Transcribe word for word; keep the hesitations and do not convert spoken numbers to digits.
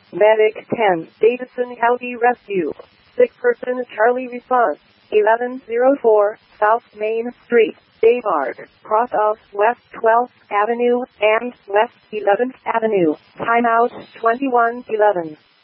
Medic ten, Davidson County Rescue. Sick person Charlie response. eleven oh four, South Main Street, Davard, cross of West twelfth Avenue and West eleventh Avenue. Timeout twenty-one eleven.